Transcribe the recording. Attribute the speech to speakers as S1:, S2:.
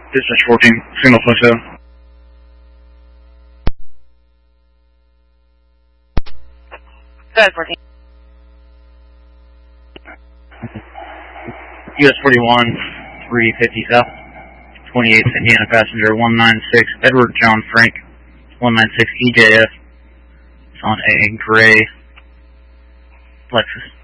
S1: Dispatch 14, signal 27.
S2: Dispatch 14.
S1: US 41, 350 South, 28th Indiana passenger 196, Edward John Frank, 196 EJF. It's on a gray Lexus.